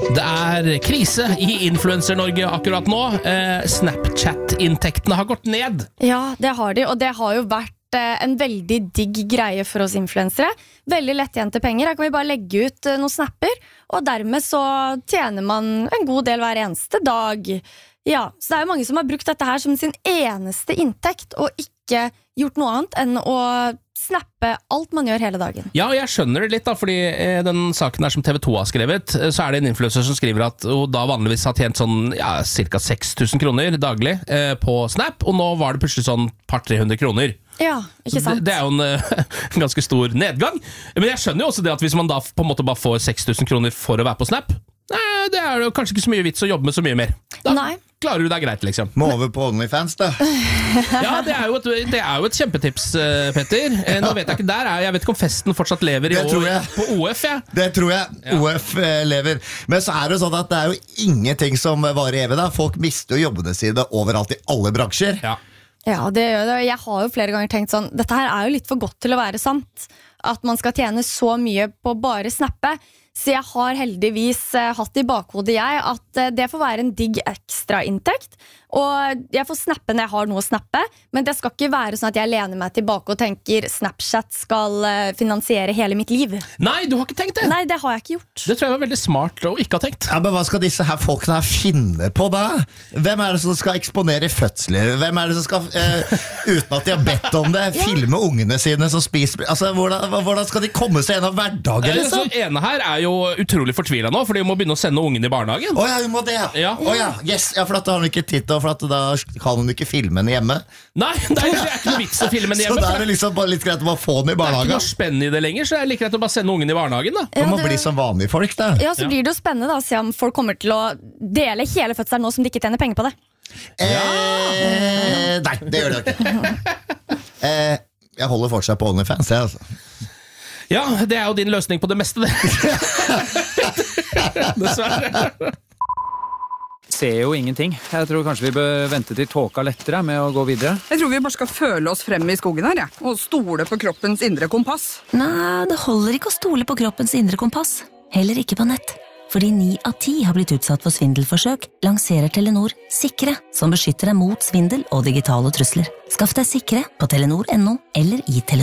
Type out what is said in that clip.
Det krise i Influencer-Norge akkurat nå. Snapchat-inntektene har gått ned. Ja, det har de, og det har jo vært en veldig digg greie for oss influensere. Veldig lettjente penger. Her kan vi bare legge ut noen snapper, og dermed så tjener man en god del hver eneste dag. Ja, så det er jo mange som har brukt dette her som sin eneste inntekt, og ikke gjort noe annet enn å snappe alt man gjør hele dagen. Ja, og jeg skjønner det litt da, fordi den saken der som TV 2 har skrevet, så er det en influencer som skriver at hun da vanligvis har tjent sånn, ja, cirka 6 000 kroner daglig på Snap, og nå var det plutselig sånn par 300 kroner. Ja, ikke sant? Det er jo en ganske stor nedgang. Men jeg skjønner jo også det at hvis man da på en måte bare får 6 000 kroner for å være på Snap, det er jo kanskje ikke så mye vits å jobbe med så mye mer. Da klarer du deg greit, liksom. Må over på OnlyFans, da. Ja, det er jo et kjempetips, Petter. Nå vet jeg ikke, jeg vet ikke om festen fortsatt lever på OF, ja. Det tror jeg, ja. OF lever. Men så er det sånn at det er jo ingenting som varer evig da. Folk mister jo jobbene sine overalt i alle bransjer. Ja. Ja, det gjør det. Jeg har jo flere ganger tenkt sånn, dette her er jo litt for godt til å være sant. At man skal tjene så mye på bare snappe. Så jeg har heldigvis hatt i bakhodet at det får være en digg ekstra inntekt. Og jeg får snappe når jeg har noe å snappe, men det skal ikke være sånn at jeg lener meg tilbake og tenker Snapchat skal finansiere hele mitt liv. Nei, du har ikke tenkt det? Nei, det har jeg ikke gjort. Det tror jeg var veldig smart å ikke ha tenkt. Ja, men hva skal disse her folkene her finne på da? Hvem er det som skal eksponere fødsler? Hvem er det som skal, uten at de har bedt om det, filme ungene sine som spiser? Altså, hvordan skal de komme seg gjennom hverdagen, liksom? Så ene her er jo utrolig fortvilet nå, fordi hun må begynne å sende ungene i barnehagen. Åja, hun må det, ja. Åja, yes, ja, for da har hun ikke tid til, for da kan hun ikke filme henne hjemme. Nei, det er ikke noe vits å filme henne hjemme. Så da er det liksom bare litt greit å bare få henne i barnehagen. Det er ikke noe spennende i det lenger, så det er like greit å bare sende ungen i barnehagen da. Ja, må bli som vanlige folk da. Ja, så blir det jo spennende da, å se om folk kommer til å dele hele fødselen nå som de ikke tjener penger på det. Nei, det gjør det ikke. Jeg holder fortsatt på OnlyFans, jeg altså. Ja, det er jo din løsning på det meste, det. Dessverre. Ser jo ingenting. Jeg tror kanskje vi bør vente til tåka lettere med å gå videre. Jeg tror vi bare skal føle oss frem i skogen her, ja. Og stole på kroppens indre kompass. Nei, det holder ikke å stole på kroppens indre kompass. Heller ikke på nett. Fordi 9 av 10 har blitt utsatt for svindelforsøk, lanserer Telenor Sikre, som beskytter deg mot svindel og digitale trusler. Skaff deg Sikre på Telenor.no eller i Telenor.